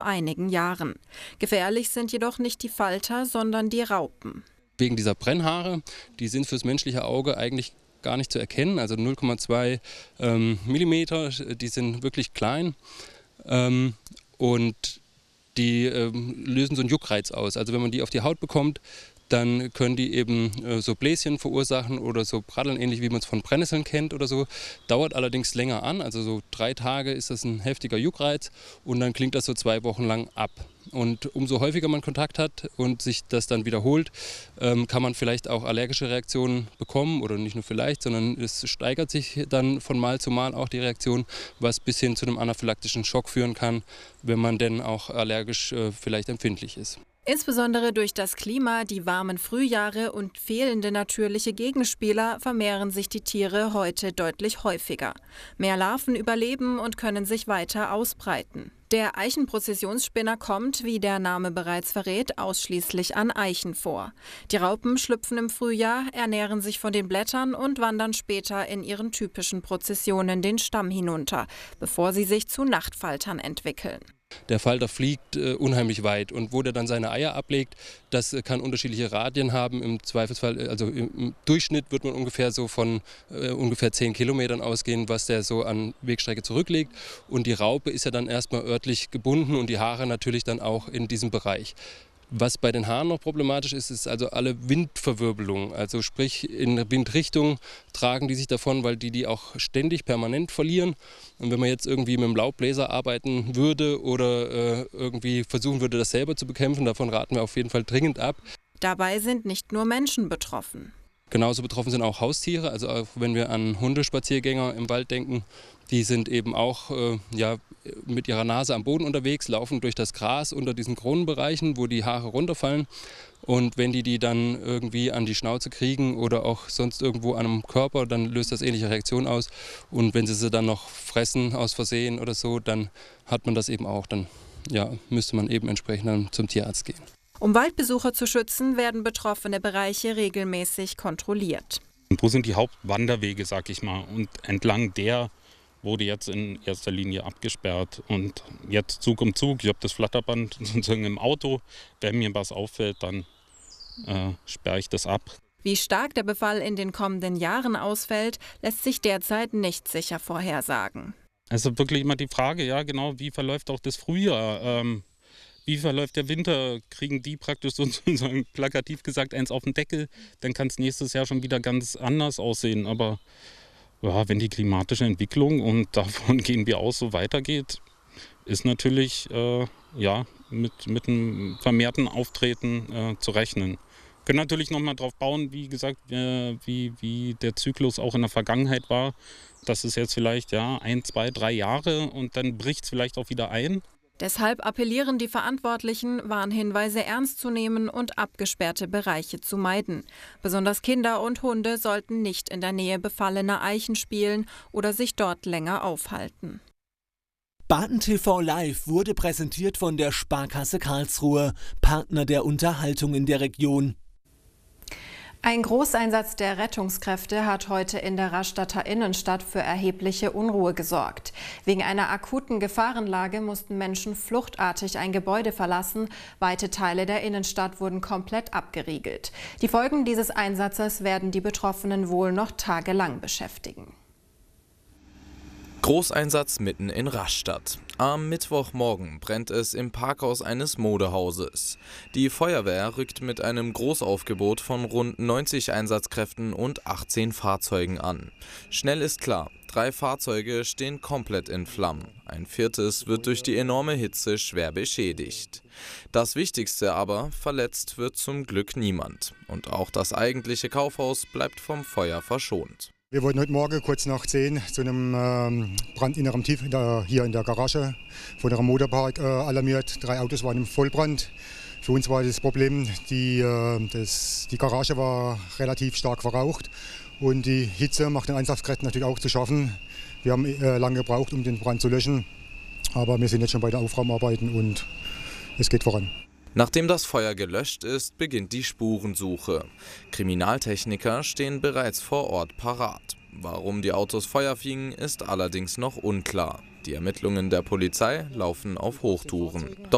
einigen Jahren. Gefährlich sind jedoch nicht die Falter, sondern die Raupen. Wegen dieser Brennhaare, die sind fürs menschliche Auge eigentlich gar nicht zu erkennen, also 0,2 Millimeter, die sind wirklich klein und die lösen so einen Juckreiz aus. Also wenn man die auf die Haut bekommt, dann können die eben so Bläschen verursachen oder so Praddeln, ähnlich wie man es von Brennnesseln kennt oder so. Dauert allerdings länger an, also so 3 Tage ist das ein heftiger Juckreiz und dann klingt das so 2 Wochen lang ab. Und umso häufiger man Kontakt hat und sich das dann wiederholt, kann man vielleicht auch allergische Reaktionen bekommen oder nicht nur vielleicht, sondern es steigert sich dann von Mal zu Mal auch die Reaktion, was bis hin zu einem anaphylaktischen Schock führen kann, wenn man denn auch allergisch vielleicht empfindlich ist. Insbesondere durch das Klima, die warmen Frühjahre und fehlende natürliche Gegenspieler vermehren sich die Tiere heute deutlich häufiger. Mehr Larven überleben und können sich weiter ausbreiten. Der Eichenprozessionsspinner kommt, wie der Name bereits verrät, ausschließlich an Eichen vor. Die Raupen schlüpfen im Frühjahr, ernähren sich von den Blättern und wandern später in ihren typischen Prozessionen den Stamm hinunter, bevor sie sich zu Nachtfaltern entwickeln. Der Falter fliegt unheimlich weit und wo der dann seine Eier ablegt, das kann unterschiedliche Radien haben. Im Zweifelsfall, also im Durchschnitt wird man ungefähr so von ungefähr 10 Kilometern ausgehen, was der so an Wegstrecke zurücklegt. Und die Raupe ist ja dann erstmal örtlich gebunden und die Haare natürlich dann auch in diesem Bereich. Was bei den Haaren noch problematisch ist, ist also alle Windverwirbelungen. Also sprich in Windrichtung tragen die sich davon, weil die auch ständig permanent verlieren. Und wenn man jetzt irgendwie mit dem Laubbläser arbeiten würde oder irgendwie versuchen würde, das selber zu bekämpfen, davon raten wir auf jeden Fall dringend ab. Dabei sind nicht nur Menschen betroffen. Genauso betroffen sind auch Haustiere, also auch wenn wir an Hundespaziergänger im Wald denken, die sind eben auch mit ihrer Nase am Boden unterwegs, laufen durch das Gras unter diesen Kronenbereichen, wo die Haare runterfallen. Und wenn die dann irgendwie an die Schnauze kriegen oder auch sonst irgendwo an einem Körper, dann löst das ähnliche Reaktionen aus. Und wenn sie dann noch fressen aus Versehen oder so, dann hat man das eben auch. Dann müsste man eben entsprechend dann zum Tierarzt gehen. Um Waldbesucher zu schützen, werden betroffene Bereiche regelmäßig kontrolliert. Wo sind die Hauptwanderwege, sag ich mal? Und entlang der wurde jetzt in erster Linie abgesperrt. Und jetzt Zug um Zug, ich habe das Flatterband sozusagen im Auto. Wenn mir was auffällt, dann sperre ich das ab. Wie stark der Befall in den kommenden Jahren ausfällt, lässt sich derzeit nicht sicher vorhersagen. Also wirklich immer die Frage, ja genau, wie verläuft auch das Frühjahr? Wie verläuft der Winter? Kriegen die praktisch sozusagen plakativ gesagt eins auf den Deckel? Dann kann es nächstes Jahr schon wieder ganz anders aussehen. Aber ja, wenn die klimatische Entwicklung, und davon gehen wir aus, so weitergeht, ist natürlich mit einem vermehrten Auftreten zu rechnen. Wir können natürlich nochmal drauf bauen, wie gesagt, wie der Zyklus auch in der Vergangenheit war. Das ist jetzt vielleicht 1, 2, 3 Jahre und dann bricht es vielleicht auch wieder ein. Deshalb appellieren die Verantwortlichen, Warnhinweise ernst zu nehmen und abgesperrte Bereiche zu meiden. Besonders Kinder und Hunde sollten nicht in der Nähe befallener Eichen spielen oder sich dort länger aufhalten. Baden TV Live wurde präsentiert von der Sparkasse Karlsruhe, Partner der Unterhaltung in der Region. Ein Großeinsatz der Rettungskräfte hat heute in der Rastatter Innenstadt für erhebliche Unruhe gesorgt. Wegen einer akuten Gefahrenlage mussten Menschen fluchtartig ein Gebäude verlassen. Weite Teile der Innenstadt wurden komplett abgeriegelt. Die Folgen dieses Einsatzes werden die Betroffenen wohl noch tagelang beschäftigen. Großeinsatz mitten in Rastatt. Am Mittwochmorgen brennt es im Parkhaus eines Modehauses. Die Feuerwehr rückt mit einem Großaufgebot von rund 90 Einsatzkräften und 18 Fahrzeugen an. Schnell ist klar, 3 Fahrzeuge stehen komplett in Flammen. Ein 4. wird durch die enorme Hitze schwer beschädigt. Das Wichtigste aber, verletzt wird zum Glück niemand. Und auch das eigentliche Kaufhaus bleibt vom Feuer verschont. Wir wurden heute Morgen kurz nach 10 zu einem Brand in einem Tief hier in der Garage von einem Motorpark alarmiert. 3 Autos waren im Vollbrand. Für uns war das Problem, die Garage war relativ stark verraucht und die Hitze macht den Einsatzkräften natürlich auch zu schaffen. Wir haben lange gebraucht, um den Brand zu löschen, aber wir sind jetzt schon bei den Aufräumarbeiten und es geht voran. Nachdem das Feuer gelöscht ist, beginnt die Spurensuche. Kriminaltechniker stehen bereits vor Ort parat. Warum die Autos Feuer fingen, ist allerdings noch unklar. Die Ermittlungen der Polizei laufen auf Hochtouren. Doch